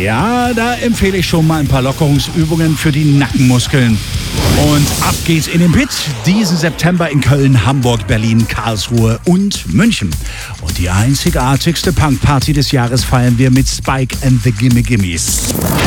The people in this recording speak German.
Ja, da empfehle ich schon mal ein paar Lockerungsübungen für die Nackenmuskeln. Und ab geht's in den Pit. Diesen September in Köln, Hamburg, Berlin, Karlsruhe und München. Und die einzigartigste Punkparty des Jahres feiern wir mit Spike and the Gimme Gimmes.